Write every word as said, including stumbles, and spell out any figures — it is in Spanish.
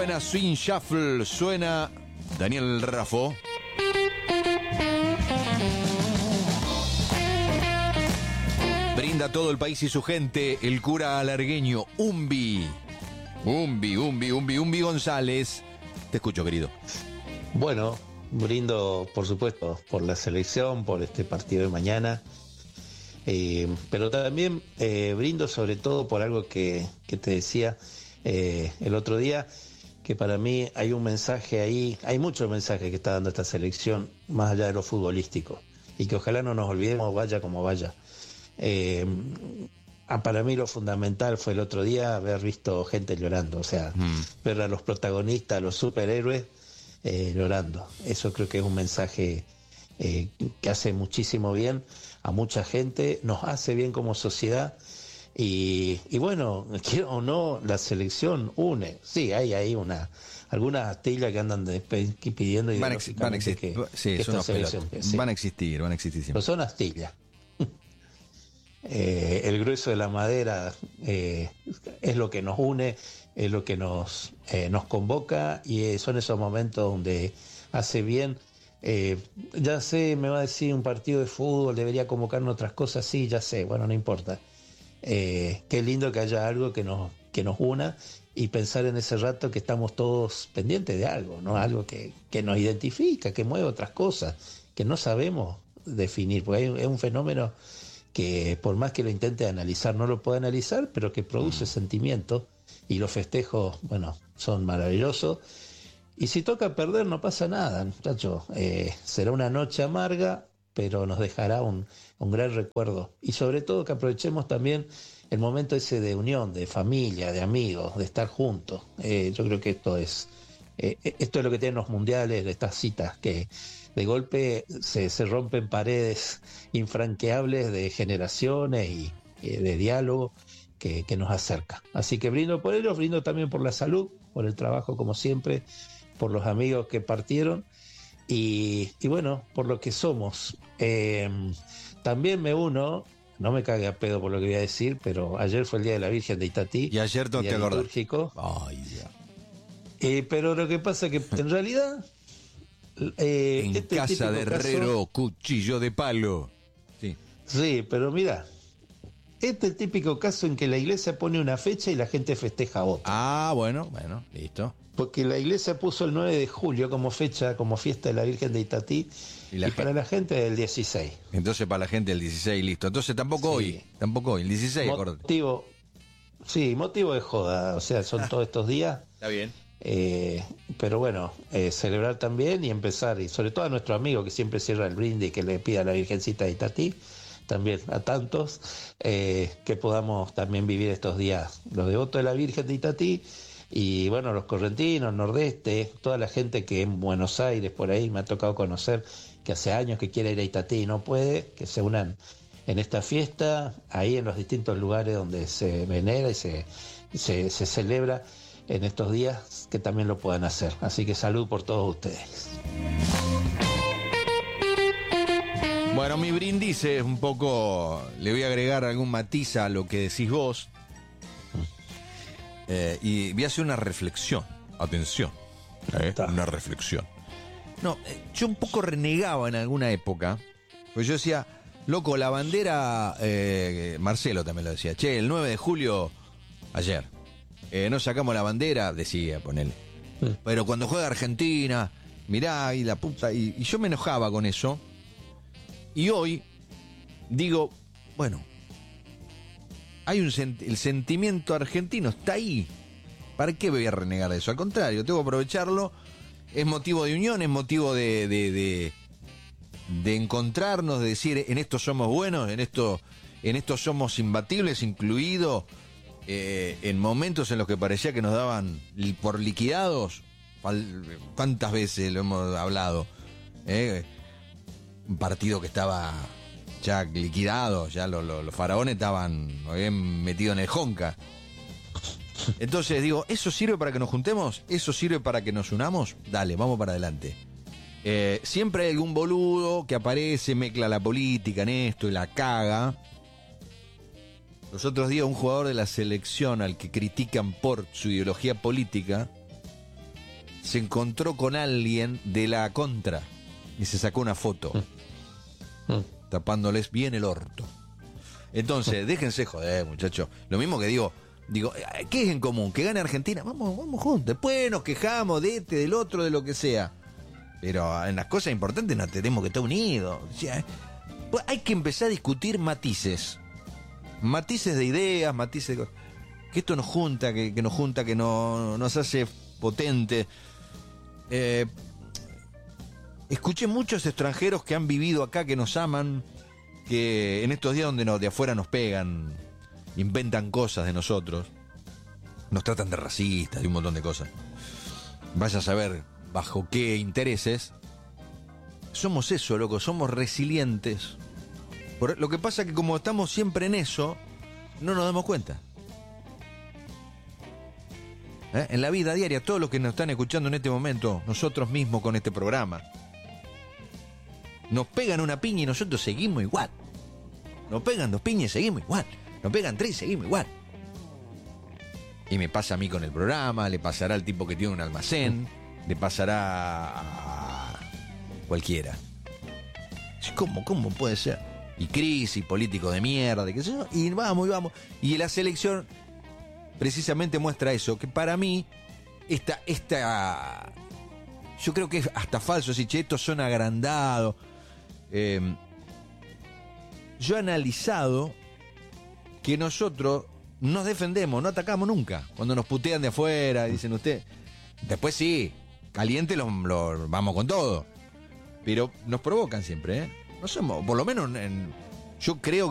Suena Swing Shuffle, suena Daniel Raffo. Brinda a todo el país y su gente el cura alargueño Umbi. Umbi, Umbi, Umbi, Umbi González. Te escucho, querido. Bueno, brindo, por supuesto, por la selección, por este partido de mañana. Eh, pero también eh, brindo sobre todo por algo que, que te decía eh, el otro día, que para mí hay un mensaje ahí, hay muchos mensajes que está dando esta selección, más allá de lo futbolístico, y que ojalá no nos olvidemos, vaya como vaya. Eh, para mí lo fundamental fue el otro día haber visto gente llorando, o sea, mm. ver a los protagonistas, a los superhéroes eh, llorando. Eso creo que es un mensaje eh, que hace muchísimo bien a mucha gente, nos hace bien como sociedad y, y bueno, quiero o no, la selección une. Sí, hay ahí una algunas astillas que andan de, pidiendo van, ex, van, exist que, sí, que esta selección, sí. van a existir, van a existir siempre. Pero son astillas. Eh, el grueso de la madera eh, es lo que nos une, es lo que nos, eh, nos convoca y eh, son esos momentos donde hace bien. Eh, ya sé, me va a decir un partido de fútbol, debería convocarnos otras cosas, sí, ya sé, bueno, no importa. Eh, qué lindo que haya algo que nos, que nos una y pensar en ese rato que estamos todos pendientes de algo, ¿no? Algo que, que nos identifica, que mueve otras cosas, que no sabemos definir, porque hay, es un fenómeno que por más que lo intente analizar, no lo puede analizar, pero que produce mm. sentimientos, y los festejos, bueno, son maravillosos. Y si toca perder, no pasa nada, muchachos. Eh, será una noche amarga, pero nos dejará un, un gran recuerdo. Y sobre todo que aprovechemos también el momento ese de unión, de familia, de amigos, de estar juntos. Eh, yo creo que esto es, eh, esto es lo que tienen los mundiales, estas citas, que de golpe se, se rompen paredes infranqueables de generaciones y, y de diálogo que, que nos acerca. Así que brindo por ellos, brindo también por la salud, por el trabajo como siempre, por los amigos que partieron y, y bueno, por lo que somos. Eh, también me uno, no me cague a pedo por lo que voy a decir, pero ayer fue el Día de la Virgen de Itatí. Y ayer no te acordás. Ay, ya. Eh, pero lo que pasa es que en realidad... Eh, en este casa de herrero, caso, cuchillo de palo. Sí, sí, pero mira, este es el típico caso en que la iglesia pone una fecha y la gente festeja otra. Ah, bueno, bueno, listo. Porque la iglesia puso el nueve de julio como fecha, como fiesta de la Virgen de Itatí, y, la y para la gente el dieciséis. Entonces para la gente el dieciséis, listo. Entonces tampoco sí. hoy, tampoco hoy, el dieciséis, motivo, sí, motivo de joda, o sea, son todos estos días. Está bien. Eh, pero bueno, eh, celebrar también y empezar, y sobre todo a nuestro amigo que siempre cierra el brindis y que le pida a la Virgencita de Itatí, también a tantos, eh, que podamos también vivir estos días, los devotos de la Virgen de Itatí, y bueno, los correntinos, nordeste, toda la gente que en Buenos Aires, por ahí me ha tocado conocer, que hace años que quiere ir a Itatí y no puede, que se unan en esta fiesta, ahí en los distintos lugares donde se venera y se, se, se celebra en estos días, que también lo puedan hacer. Así que salud por todos ustedes. Bueno, mi brindis es un poco, le voy a agregar algún matiz a lo que decís vos, eh, y voy a hacer una reflexión. Atención, eh, una reflexión. No, eh, yo un poco renegaba en alguna época, pues yo decía, loco, la bandera, eh, Marcelo también lo decía, che, el nueve de julio, ayer, Eh, no sacamos la bandera, decía, ponele. Sí. Pero cuando juega Argentina, mirá, y la puta. Y, y yo me enojaba con eso. Y hoy digo, bueno, hay un sent- el sentimiento argentino está ahí. ¿Para qué voy a renegar de eso? Al contrario, tengo que aprovecharlo. Es motivo de unión, es motivo de, de, de, de encontrarnos, de decir, en esto somos buenos, en esto, en esto somos imbatibles, incluido. Eh, en momentos en los que parecía que nos daban por liquidados, ¿cuántas veces lo hemos hablado? Eh, un partido que estaba ya liquidado, ya los, los, los faraones estaban habían metido en el Jonca. Entonces digo, ¿eso sirve para que nos juntemos? ¿Eso sirve para que nos unamos? Dale, vamos para adelante. Eh, siempre hay algún boludo que aparece, mezcla la política en esto y la caga. Los otros días un jugador de la selección al que critican por su ideología política se encontró con alguien de la contra y se sacó una foto mm. Mm. tapándoles bien el orto. Entonces, mm. déjense joder, muchachos. Lo mismo que digo, digo, ¿qué es en común? Que gane Argentina, vamos, vamos juntos. Después nos quejamos de este, del otro, de lo que sea. Pero en las cosas importantes no tenemos que estar unidos. O sea, hay que empezar a discutir matices. Matices de ideas, matices de... que esto nos junta, que, que nos junta, que no, nos hace potente. Eh, escuché muchos extranjeros que han vivido acá, que nos aman, que en estos días donde nos, de afuera nos pegan, inventan cosas de nosotros, nos tratan de racistas y un montón de cosas. Vaya a saber bajo qué intereses. Somos eso, loco, somos resilientes. Por, lo que pasa es que como estamos siempre en eso, no nos damos cuenta. ¿Eh? En la vida diaria, todos los que nos están escuchando en este momento, nosotros mismos con este programa, nos pegan una piña y nosotros seguimos igual. Nos pegan dos piñas y seguimos igual. Nos pegan tres y seguimos igual. Y me pasa a mí con el programa, le pasará al tipo que tiene un almacén, le pasará a cualquiera. ¿Cómo, cómo puede ser? Y crisis, político de mierda, qué sé yo, y vamos, y vamos. Y la selección precisamente muestra eso, que para mí, esta, esta, yo creo que es hasta falso, si che, estos son agrandados. Eh, yo he analizado que nosotros nos defendemos, no atacamos nunca. Cuando nos putean de afuera, dicen usted, después sí, caliente lo, lo vamos con todo. Pero nos provocan siempre, ¿eh? No somos, por lo menos en, yo creo